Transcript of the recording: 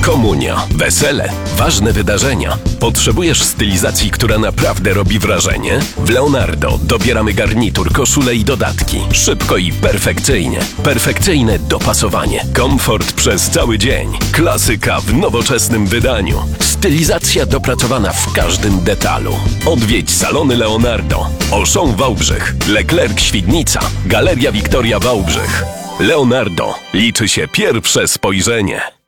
Komunia, wesele, ważne wydarzenia. Potrzebujesz stylizacji, która naprawdę robi wrażenie? W Leonardo dobieramy garnitur, koszulę i dodatki. Szybko i perfekcyjnie. Perfekcyjne dopasowanie. Komfort przez cały dzień. Klasyka w nowoczesnym wydaniu. Stylizacja dopracowana w każdym detalu. Odwiedź salony Leonardo. Auchan Wałbrzych, Leclerc Świdnica, Galeria Wiktoria Wałbrzych. Leonardo. Liczy się pierwsze spojrzenie.